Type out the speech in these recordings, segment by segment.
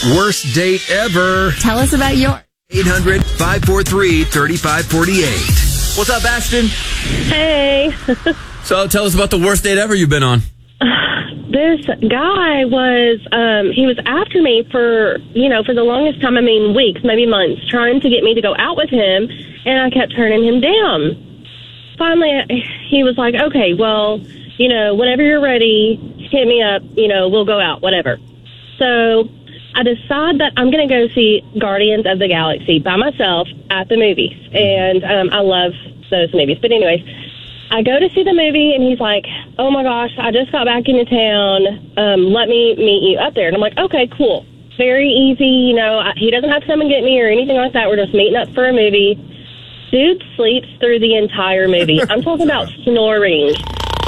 worst date ever. Tell us about your 800-543-3548. What's up, Ashton? Hey. So tell us about the worst date ever you've been on. This guy was, he was after me for the longest time, weeks, maybe months, trying to get me to go out with him, and I kept turning him down. Finally, he was like, okay, well, whenever you're ready, hit me up, we'll go out, whatever. So I decide that I'm going to go see Guardians of the Galaxy by myself at the movies, and I love those movies. But anyways, I go to see the movie, and he's like, oh, my gosh, I just got back into town. Let me meet you up there. And I'm like, okay, cool. Very easy. He doesn't have to come and get me or anything like that. We're just meeting up for a movie. Dude sleeps through the entire movie. I'm talking about snoring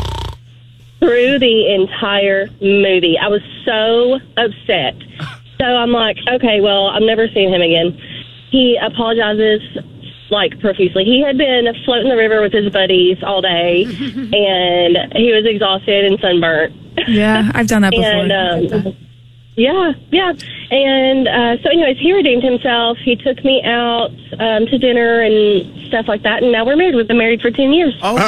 through the entire movie. I was so upset. So I'm like, okay, well, I'm never seeing him again. He apologizes profusely. He had been floating the river with his buddies all day, and he was exhausted and sunburnt. Yeah, I've done that before. And, yeah. And so anyways, he redeemed himself. He took me out to dinner and stuff like that, and now we're married. We've been married for 10 years. Oh,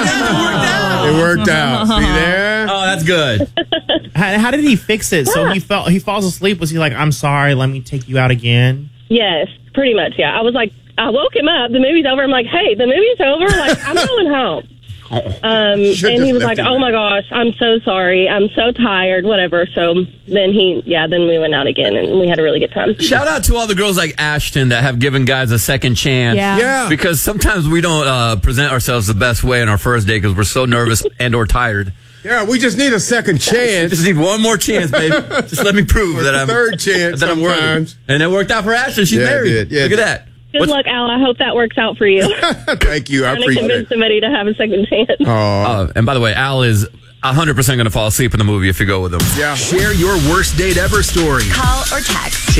It worked out. See there? Oh, that's good. How did he fix it? So he falls asleep. Was he like, I'm sorry, let me take you out again? Yes, pretty much, yeah. I woke him up. The movie's over. I'm like, hey, the movie's over. I'm going home. And he was like, oh my gosh, I'm so sorry. I'm so tired, whatever. So then then we went out again and we had a really good time. Shout out to all the girls like Ashton that have given guys a second chance. Yeah. Because sometimes we don't present ourselves the best way on our first date because we're so nervous and or tired. Yeah, we just need a second chance. Just need one more chance, baby. Just let me prove that I'm third chance that I'm worthy. sometimes. And it worked out for Ashton. She's married. Yeah, Look at that. Good luck, Al. I hope that works out for you. Thank you. I Trying to appreciate convince it. somebody to have a second chance. And by the way, Al is 100% going to fall asleep in the movie if you go with him. Yeah. Share your worst date ever story. Call or text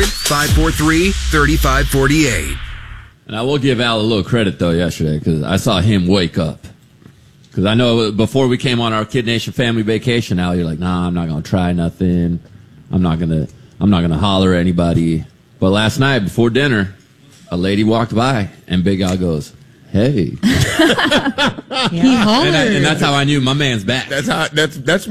800-543-3548. And I will give Al a little credit, though, yesterday, because I saw him wake up. Because I know before we came on our Kid Nation family vacation, Al, you're like, nah, I'm not going to try nothing. I'm not going to holler at anybody. But last night, before dinner, a lady walked by, and Big Al goes, hey. He hollered. And that's how I knew my man's back. That's it. That's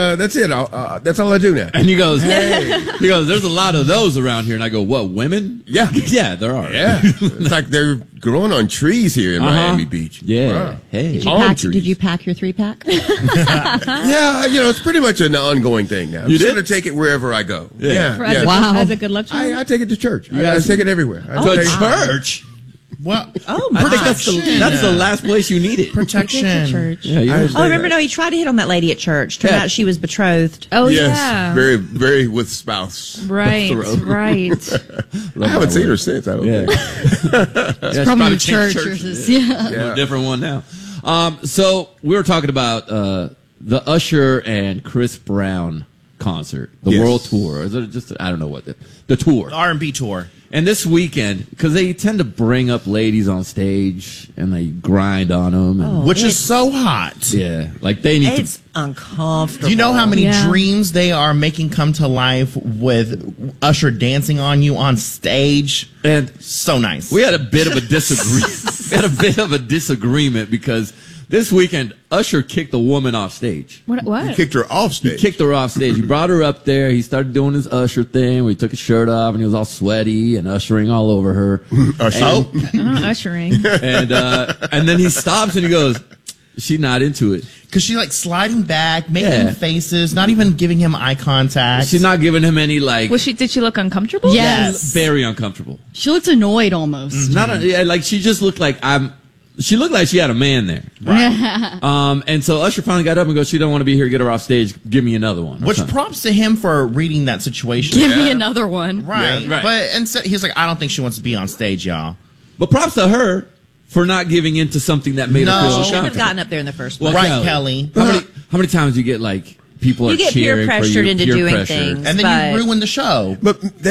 all I do now. And he goes, hey. He goes, there's a lot of those around here. And I go, what, women? Yeah. Yeah, there are. Yeah. It's like they're growing on trees here in Miami Beach. Yeah. Wow. Hey. Did you pack your 3-pack? Yeah, it's pretty much an ongoing thing now. I'm You just did? going to take it wherever I go. Yeah. Wow. As a good luck charm? I take it to church. I take it everywhere. To church? Well, I think that's the last place you need it. protection. Church. Yeah, you're No, he tried to hit on that lady at church. Turned out she was betrothed. Oh, Yes, yeah. very, very with spouse. Right. I haven't seen her since. I don't think. It's Probably changed church. churches. Yeah. A different one now. So we were talking about the Usher and Chris Brown concert, the Yes. world tour. Is it just I don't know what the tour. R&B tour. And this weekend, because they tend to bring up ladies on stage and they grind on them. And, Which is so hot. yeah, like they need It's uncomfortable. Do you know how many Yeah. dreams they are making come to life with Usher dancing on you on stage? to. And So nice. we had a bit of a disagreement because this weekend Usher kicked a woman off stage. What? He kicked her off stage. Kicked her off stage. He brought her up there. He started doing his Usher thing where he took his shirt off and he was all sweaty and ushering all over her. Ushering. And then he stops and he goes, she's not into it. Because she's like sliding back, making Yeah. faces, not even giving him eye contact. She's not giving him any like. Did she look uncomfortable? Yes. Very uncomfortable. She looks annoyed almost. Like she just looked like she looked like she had a man there. Right. And so Usher finally got up and goes, she don't want to be here. Get her off stage. Give me another one. Which props to him for reading that situation. Give me another one. Right. Yeah, right. But instead, he's like, I don't think she wants to be on stage, y'all. But props to her for not giving into something that made her feel She shouldn't have uncomfortable. gotten up there in the first Well, place. Right, Kelly. How many times do you get like people You are get cheering peer for pressured you, into peer doing pressure. things. And then but you ruin the show. But that,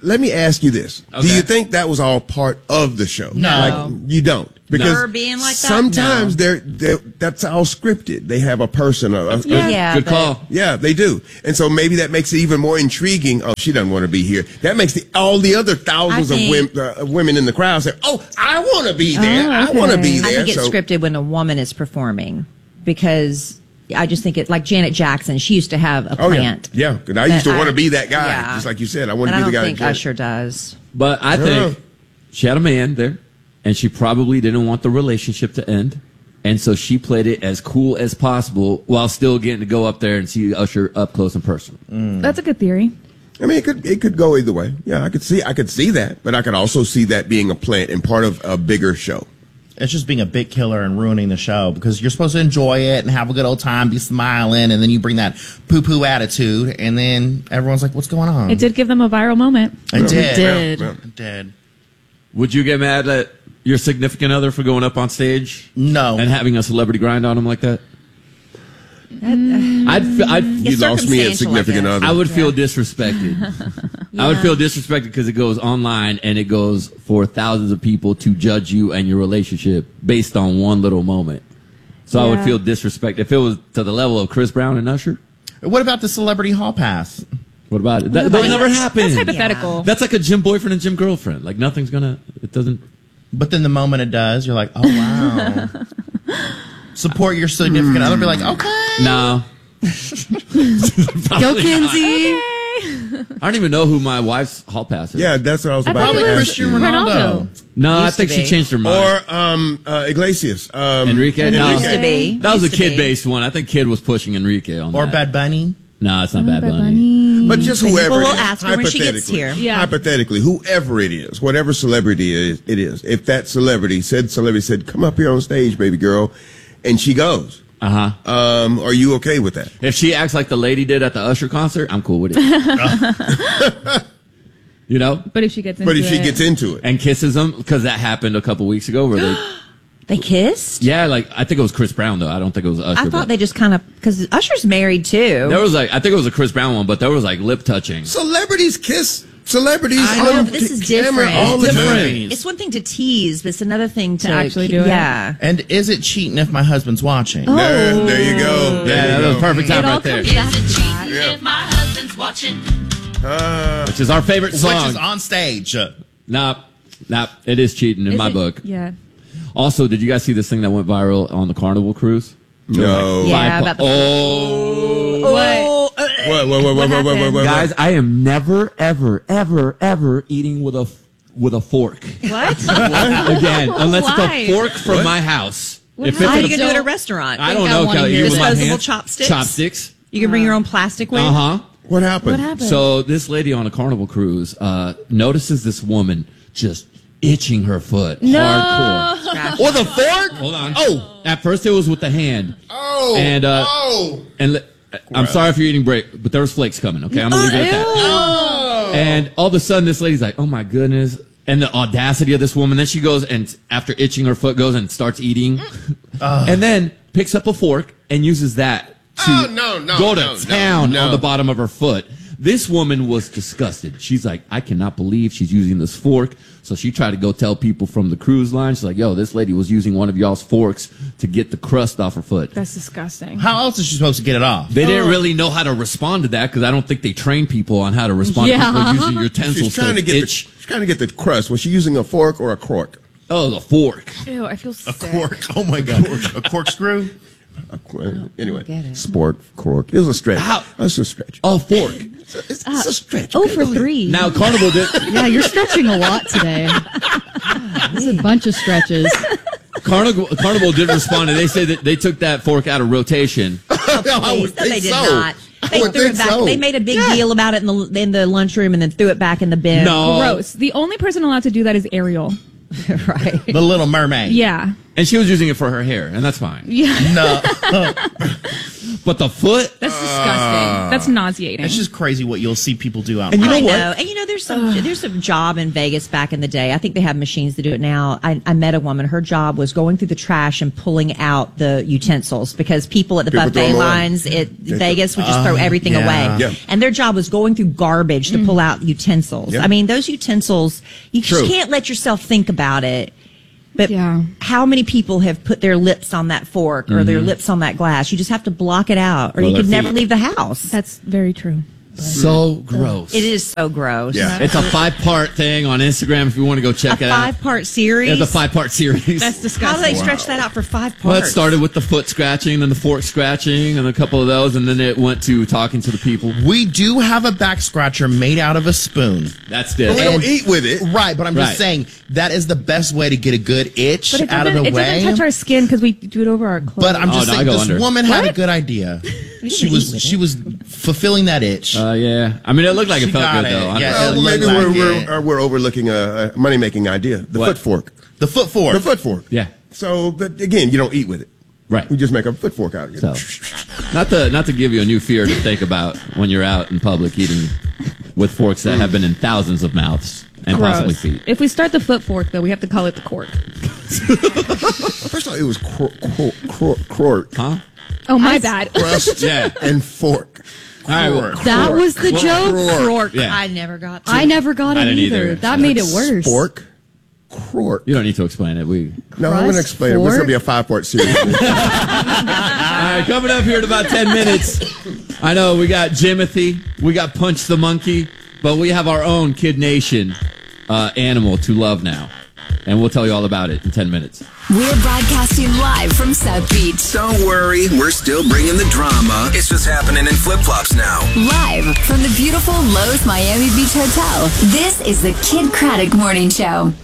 let me ask you this. Do Okay. you think that was all part of the show? No. Like, you don't. Because Her being like that? sometimes they're that's all scripted. They have a person. Yeah, Good but- call. Yeah, they do. And so maybe that makes it even more intriguing. Oh, she doesn't want to be here. That makes all the other thousands I think- of women in the crowd say, oh, I want to be there. I want to be I there. think it's scripted when a woman is performing because I just think it like Janet Jackson. She used to have a Oh, yeah. plant. Yeah. 'Cause I used to that want to I- be that guy. yeah. Just like you said. I want But to I be the don't guy. think that- Usher does. But I think she had a man there, and she probably didn't want the relationship to end. And so she played it as cool as possible while still getting to go up there and see Usher up close and personal. That's a good theory. I mean, it could go either way. Yeah, I could see that, but I could also see that being a plant and part of a bigger show. It's just being a big killer and ruining the show because you're supposed to enjoy it and have a good old time, be smiling, and then you bring that poo-poo attitude, and then everyone's like, what's going on? It did give them a viral moment. It did. did. Yeah. It did. Would you get mad at your significant other for going up on stage No. and having a celebrity grind on him like that? You It's lost me at circumstantial, I significant guess. other. I would feel disrespected. I would feel disrespected because it goes online and it goes for thousands of people to judge you and your relationship based on one little moment. So I would Yeah. feel disrespected. If it was to the level of Chris Brown and Usher, What about the celebrity hall pass? what about it? That never happened. That's hypothetical. That's like a gym boyfriend and gym girlfriend. Like nothing's gonna, it doesn't. But then the moment it does, you're like, oh, wow. Support your significant other. Be like, okay. No. Go, Kinsey. I don't even know who my wife's hall pass is. Yeah, that's what I was I about thought to it ask was Cristiano you. Ronaldo. No, I Used to think she be. changed her mind. Or Iglesias. Enrique? No. Used to be. That was a Used to be. kid-based one. I think Kid was pushing Enrique on Or that. Bad Bunny. No, it's not Bad Bunny. But just whoever Well, we'll it is, ask her when she gets hypothetically- here. Yeah. Hypothetically, whoever it is, whatever celebrity it is, if that celebrity said, come up here on stage, baby girl, and she goes, are you okay with that? If she acts like the lady did at the Usher concert, I'm cool with it. You know? But if she gets into But if she it- gets into it, And kisses him, because that happened a couple weeks ago where they... They kissed? Yeah, like, I think it was Chris Brown, though. I don't think it was Usher. I but thought they just kind of, because Usher's married too. There was like, I think it was a Chris Brown one, but there was like lip touching. celebrities kiss celebrities I know, on but this is camera different. all the It's time. different. It's one thing to tease, but it's another thing to actually do it. Yeah. And is it cheating if my husband's watching? There you go. There Yeah, you that was go. perfect time It all right there. comes back to that. Yeah. My husband's watching. Which is our favorite Which song. is on stage. Nah, it is cheating in Is my it- book. Yeah. Also, did you guys see this thing that went viral on the Carnival cruise? No. Yeah, about the Oh, What? guys, I am never, ever eating with a fork What? again, unless it's Why? a fork from my house. If How are you it's going to do it at a restaurant? I don't I know, wanna Kelly. hear You with my Disposable hand? chopsticks? Chopsticks. You can bring your own plasticware? Uh huh. What happened? What happened? So this lady on a Carnival cruise notices this woman just itching her foot hardcore. With a fork? Hold on. Oh, at first it was with the hand. Oh. And oh. I'm sorry if you're eating break, but there was flakes coming. Okay, I'm gonna leave it at that. Oh. And all of a sudden, this lady's like, "Oh my goodness!" And the audacity of this woman. Then she goes and after itching her foot, goes and starts eating, and then picks up a fork and uses that to go to town on the bottom of her foot. This woman was disgusted. She's like, I cannot believe she's using this fork. So she tried to go tell people from the cruise line. She's like, yo, this lady was using one of y'all's forks to get the crust off her foot. That's disgusting. How else is she supposed to get it off? They didn't really know how to respond to that because I don't think they train people on how to respond to people using utensils She's trying to get itch. she's trying to get the crust. Was she using a fork or a cork? Oh, the fork. Ew, I feel sick. Cork. Oh my god. A corkscrew? Anyway, get it. sport cork. It was a stretch. Ow. That's a stretch. Oh, fork. It's a stretch. Oh, okay? for 3. Now, Carnival did. Yeah, you're stretching a lot today. This is a bunch of stretches. Carnival did respond, and they said that they took that fork out of rotation. I would No, they think did so. not. They I would threw it think back. so. They made a big deal about it in the lunchroom and then threw it back in the bin. No. Gross. The only person allowed to do that is Ariel. Right. The Little Mermaid. Yeah. And she was using it for her hair, and that's fine. Yeah. No. But the foot? That's disgusting. That's nauseating. It's just crazy what you'll see people do out I there. know. And there's some job in Vegas back in the day. I think they have machines to do it now. I met a woman. Her job was going through the trash and pulling out the utensils because people at the People throw buffet them away. lines at Vegas would just throw everything away. Yeah. And their job was going through garbage to pull out utensils. Yeah. I mean, those utensils, you just True. can't let yourself think about it. But Yeah. how many people have put their lips on that fork or their lips on that glass? You just have to block it out or Well, you could their never feet. leave the house. That's very true. So gross. It is so gross. Yeah. It's a 5-part thing on Instagram if you want to go check it out. 5-part series. It's a 5-part series. That's How do disgusting. they stretch that out for 5 parts? Well, it started with the foot scratching and the fork scratching and a couple of those, and then it went to talking to the people. We do have a back scratcher made out of a spoon. That's But we it. don't eat with it. Right, but I'm Right. just saying that is the best way to get a good itch But it out of doesn't, the it way. doesn't touch our skin because we do it over our clothes. But I'm just no, I saying go this under. woman had a What? good idea. She eat was with she was fulfilling that itch. Yeah. I mean, it looked like She it felt got good, it. though. I Yeah. don't- Well, It maybe looked like we're overlooking a money-making idea. The What? foot fork. The foot fork. The foot fork. Yeah. So, but again, you don't eat with it. Right. We just make a foot fork out of it. So, not to give you a new fear to think about when you're out in public eating with forks that have been in thousands of mouths and possibly Gross. feet. If we start the foot fork, though, we have to call it the cork. First of all, it was cork, Huh? Oh, my bad. crust, Yeah. and fork. All right. Well, That was the joke. Fork. yeah. I never got to. I never got I it didn't either. either. That made it worse. Fork, cork. You don't need to explain it. We. No, I'm going to Crust, explain it. It's going to fork. be a 5-part series. All right, coming up here in about 10 minutes. I know we got Jimothy, we got Punch the Monkey, but we have our own Kid Nation animal to love now. And we'll tell you all about it in 10 minutes. We're broadcasting live from South Beach. Don't worry, we're still bringing the drama. It's just happening in flip-flops now. Live from the beautiful Lowe's Miami Beach Hotel. This is the Kid Craddock Morning Show.